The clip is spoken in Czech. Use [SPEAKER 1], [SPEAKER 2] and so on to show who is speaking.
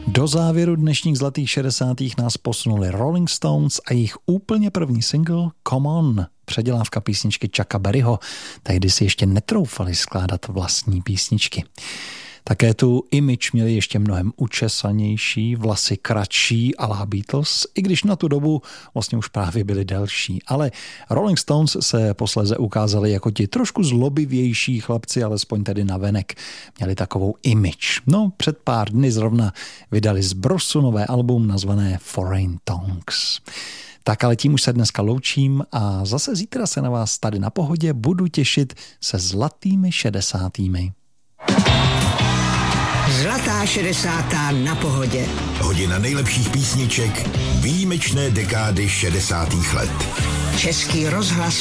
[SPEAKER 1] Do závěru dnešních zlatých 60. nás posunuli Rolling Stones a jejich úplně první single Come On, předělávka písničky Chucka Berryho. Tehdy si ještě netroufali skládat vlastní písničky. Také tu image měli ještě mnohem učesanější, vlasy kratší a la Beatles, i když na tu dobu vlastně už právě byli delší. Ale Rolling Stones se posléze ukázali jako ti trošku zlobivější chlapci, alespoň tedy navenek. Měli takovou image. No, před pár dny zrovna vydali z brosu nové album nazvané Foreign Tongues. Tak ale tím už se dneska loučím a zase zítra se na vás tady na Pohodě budu těšit se zlatými 60.
[SPEAKER 2] Zlatá 60. na Pohodě.
[SPEAKER 3] Hodina nejlepších písniček výjimečné dekády 60. let.
[SPEAKER 2] Český rozhlas